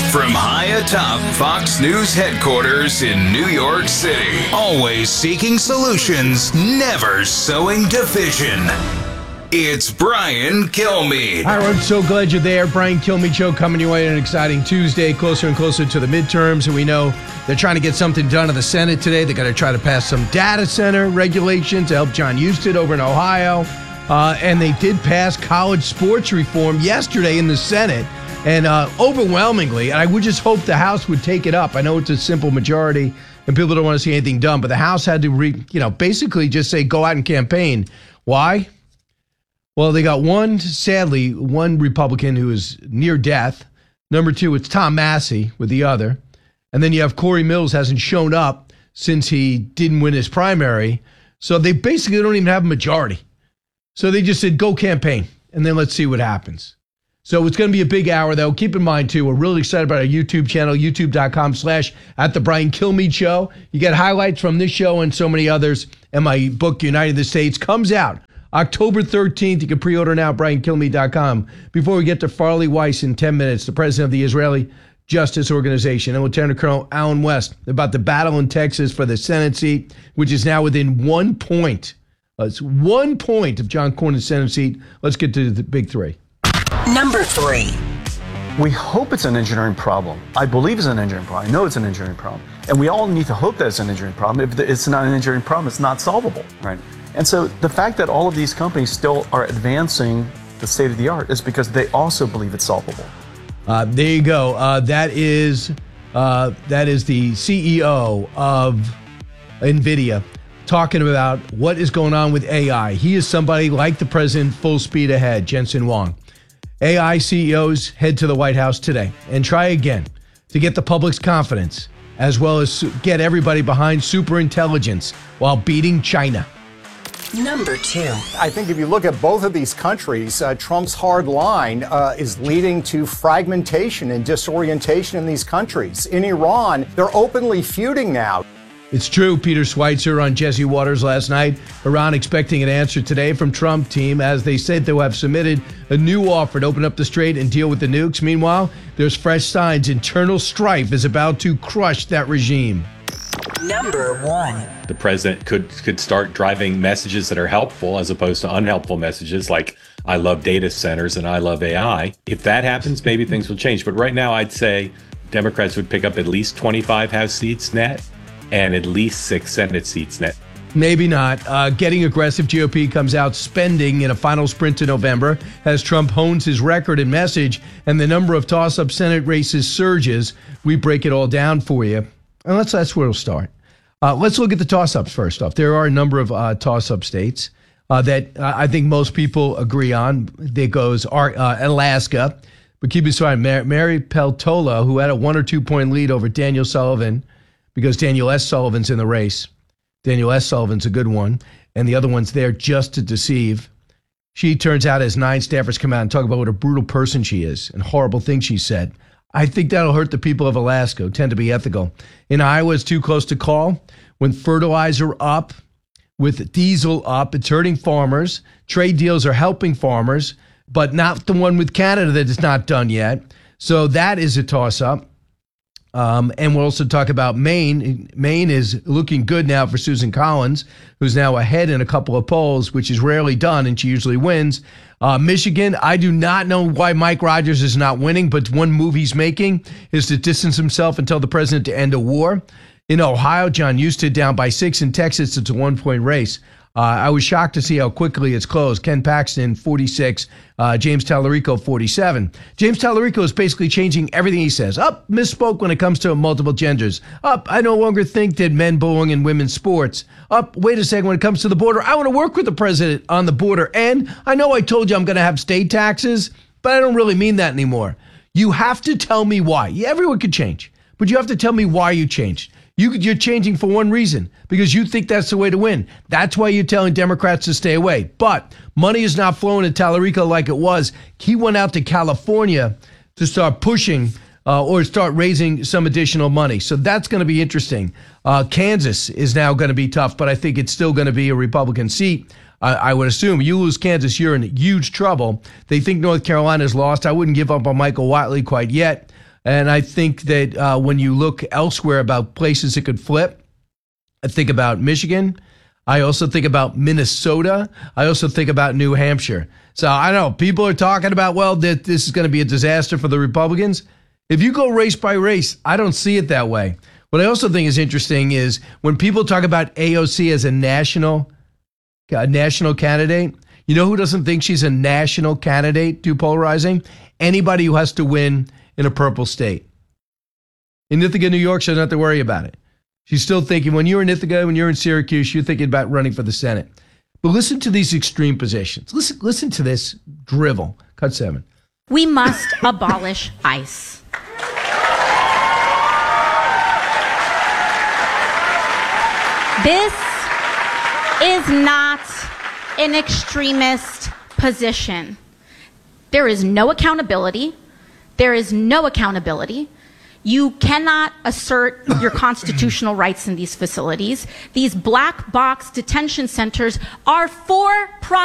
From high atop Fox News headquarters in New York City, always seeking solutions, never sowing division. It's Brian Kilmeade. All right, I'm so glad you're there. Brian Kilmeade Show coming your way on an exciting Tuesday, closer and closer to the midterms. And we know they're trying to get something done in the Senate today. They're going to try to pass some data center regulation to help John Husted over in Ohio. And they did pass college sports reform yesterday in the Senate. And overwhelmingly, and I would just hope the House would take it up. I know it's a simple majority and people don't want to see anything done, but the House had to, basically just say, go out and campaign. Why? Well, they got sadly, one Republican who is near death. Number two, it's Tom Massey with the other. And then you have Corey Mills hasn't shown up since he didn't win his primary. So they basically don't even have a majority. So they just said, go campaign, and then let's see what happens. So it's going to be a big hour, though. Keep in mind, too, we're really excited about our YouTube channel, youtube.com/@the Brian Kilmeade Show. You get highlights from this show and so many others. And my book, United the States, comes out October 13th. You can pre-order now at BrianKilmeade.com. Before we get to Farley Weiss in 10 minutes, the president of the Israeli Justice Organization, and Lieutenant Colonel Alan West, about the battle in Texas for the Senate seat, which is now within 1 point. It's 1 point of John Cornyn's Senate seat. Let's get to the big three. Number 3. We hope it's an engineering problem. I believe it's an engineering problem. I know it's an engineering problem. And we all need to hope that it's an engineering problem. If it's not an engineering problem, it's not solvable. Right. And so the fact that all of these companies still are advancing the state of the art is because they also believe it's solvable. There you go. That is the CEO of NVIDIA talking about what is going on with AI. He is somebody like the president, full speed ahead, Jensen Huang. AI CEOs head to the White House today and try again to get the public's confidence, as well as get everybody behind superintelligence while beating China. Number 2. I think if you look at both of these countries, Trump's hard line is leading to fragmentation and disorientation in these countries. In Iran, they're openly feuding now. It's true, Peter Schweitzer on Jesse Waters last night. Iran expecting an answer today from Trump team, as they said they'll have submitted a new offer to open up the strait and deal with the nukes. Meanwhile, there's fresh signs internal strife is about to crush that regime. Number 1. The president could start driving messages that are helpful as opposed to unhelpful messages like, I love data centers and I love AI. If that happens, maybe things will change. But right now, I'd say Democrats would pick up at least 25 House seats net and at least 6 Senate seats net. Maybe not. Getting aggressive, GOP comes out spending in a final sprint to November as Trump hones his record and message, and the number of toss-up Senate races surges. We break it all down for you. And that's where we'll start. Let's look at the toss-ups first off. There are a number of toss-up states that I think most people agree on. There goes Alaska. But keep in mind, Mary Peltola, who had a 1 or 2 point lead over Daniel Sullivan, because Daniel S. Sullivan's in the race. Daniel S. Sullivan's a good one, and the other one's there just to deceive. She turns out, as 9 staffers come out and talk about what a brutal person she is and horrible things she said. I think that'll hurt the people of Alaska, who tend to be ethical. In Iowa, it's too close to call. When fertilizer up, with diesel up, it's hurting farmers. Trade deals are helping farmers, but not the one with Canada that is not done yet. So that is a toss-up. And we'll also talk about Maine. Maine is looking good now for Susan Collins, who's now ahead in a couple of polls, which is rarely done, and she usually wins. Michigan, I do not know why Mike Rogers is not winning, but one move he's making is to distance himself and tell the president to end a war. In Ohio, John Husted down by 6. In Texas, it's a 1-point race. I was shocked to see how quickly it's closed. Ken Paxton, 46. James Tallarico, 47. James Tallarico is basically changing everything he says. Misspoke when it comes to multiple genders. I no longer think that men belong in women's sports. Wait a second, when it comes to the border, I want to work with the president on the border. And I know I told you I'm going to have state taxes, but I don't really mean that anymore. You have to tell me why. Everyone could change, but you have to tell me why you changed. You're changing for one reason, because you think that's the way to win. That's why you're telling Democrats to stay away. But money is not flowing to Tallarico like it was. He went out to California to start pushing or start raising some additional money. So that's going to be interesting. Kansas is now going to be tough, but I think it's still going to be a Republican seat. I would assume you lose Kansas, you're in huge trouble. They think North Carolina's lost. I wouldn't give up on Michael Whatley quite yet. And I think that when you look elsewhere about places that could flip, I think about Michigan. I also think about Minnesota. I also think about New Hampshire. So I don't know. People are talking about, well, that this is going to be a disaster for the Republicans. If you go race by race, I don't see it that way. What I also think is interesting is when people talk about AOC as a national candidate, you know who doesn't think she's a national candidate, too polarizing? Anybody who has to win in a purple state. In Ithaca, New York, she doesn't have to worry about it. She's still thinking, when you're in Ithaca, when you're in Syracuse, you're thinking about running for the Senate. But listen to these extreme positions. Listen to this drivel. Cut 7. We must abolish ICE. This is not an extremist position. There is no accountability. There is no accountability. You cannot assert your constitutional rights in these facilities. These black box detention centers are for profit.